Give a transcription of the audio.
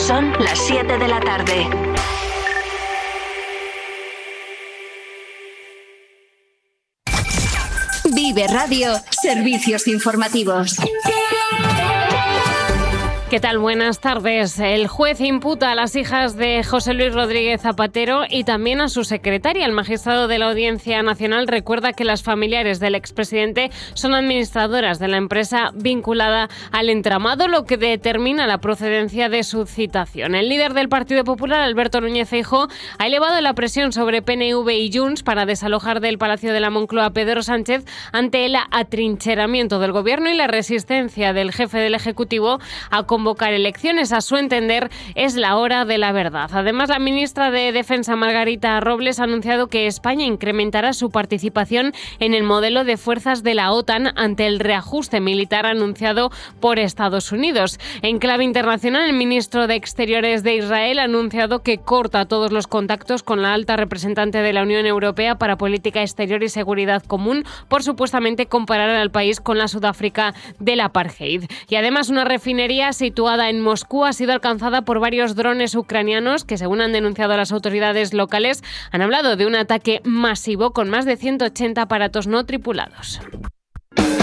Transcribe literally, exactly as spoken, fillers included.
Son las siete de la tarde. Vive Radio, servicios informativos. ¿Qué tal? Buenas tardes. El juez imputa a las hijas de José Luis Rodríguez Zapatero y también a su secretaria. El magistrado de la Audiencia Nacional recuerda que las familiares del expresidente son administradoras de la empresa vinculada al entramado, lo que determina la procedencia de su citación. El líder del Partido Popular, Alberto Núñez Feijóo, ha elevado la presión sobre P N V y Junts para desalojar del Palacio de la Moncloa a Pedro Sánchez ante el atrincheramiento del gobierno y la resistencia del jefe del Ejecutivo a convocar elecciones. A su entender, es la hora de la verdad. Además, la ministra de Defensa, Margarita Robles, ha anunciado que España incrementará su participación en el modelo de fuerzas de la OTAN ante el reajuste militar anunciado por Estados Unidos. En clave internacional, el ministro de Exteriores de Israel ha anunciado que corta todos los contactos con la alta representante de la Unión Europea para Política Exterior y Seguridad Común por supuestamente comparar al país con la Sudáfrica del apartheid. Y además, una refinería situada en Moscú ha sido alcanzada por varios drones ucranianos que, según han denunciado las autoridades locales, han hablado de un ataque masivo con más de ciento ochenta aparatos no tripulados.